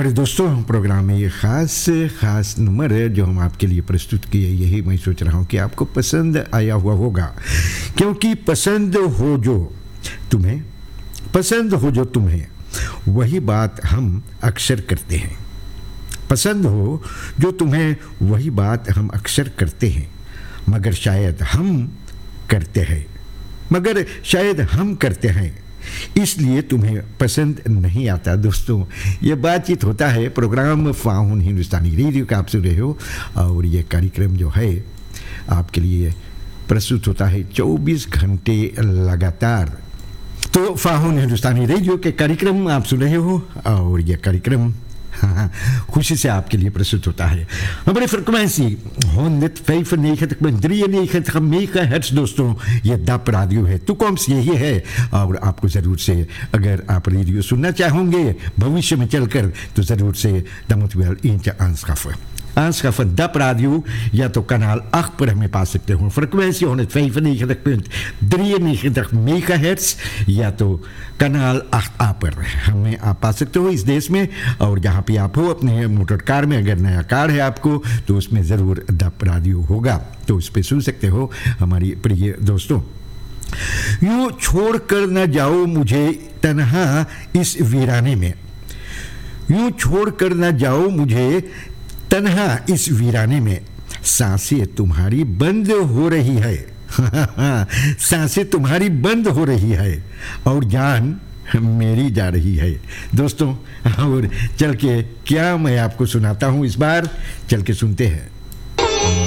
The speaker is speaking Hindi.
हमारे दोस्तों, प्रोग्राम में ये ख़ास नंबर है जो हम आपके लिए प्रस्तुत किए, यही मैं सोच रहा हूँ कि आपको पसंद आया हुआ होगा, क्योंकि पसंद हो जो तुम्हें वही बात हम अक्सर करते हैं। पसंद हो जो तुम्हें वही बात हम अक्सर करते हैं, मगर शायद हम करते हैं इसलिए तुम्हें पसंद नहीं आता। दोस्तों, ये बातचीत होता है प्रोग्राम फाहुन हिंदुस्तानी रेडियो का आप सुन रहे हो, और ये कार्यक्रम जो है आपके लिए प्रस्तुत होता है 24 घंटे लगातार। तो फाहुन हिंदुस्तानी रेडियो के कार्यक्रम आप सुन रहे हो, और ये कार्यक्रम खुशी से आपके लिए प्रस्तुत होता है हमारे फ्रिक्वेंसी 195.93 मेगाहर्ट्ज़। दोस्तों, ये DAP रेडियो है, टुकॉम्स यही है, और आपको ज़रूर से अगर आप रेडियो सुनना चाहोगे भविष्य में चलकर तो ज़रूर से दमुतवेल इंच aanschaffen DAP Radio, या तो कनाल 8 पर हमें पा सकते हो, फ्रिक्वेंसी 195.93 मेगाहर्ट्ज़, या तो कनाल 8A पर हमें आप पा सकते हो इस देश में। और जहाँ पे आप हो अपने मोटर कार में, अगर नया कार है आपको तो उसमें ज़रूर DAP Radio होगा, तो उस पर सुन सकते हो हमारी प्रिय दोस्तों। यूँ छोड़ कर न जाओ मुझे तन्हा इस वीराने में, यूँ छोड़ कर न जाओ मुझे तन्हा इस वीराने में, सांसें तुम्हारी बंद हो रही है सांसें तुम्हारी बंद हो रही है, और जान मेरी जा रही है। दोस्तों, और चल के क्या मैं आपको सुनाता हूँ, इस बार चल के सुनते हैं।